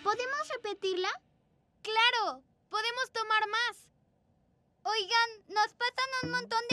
¿Podemos repetirla? ¡Claro! ¡Podemos tomar más! Oigan, nos pasan un montón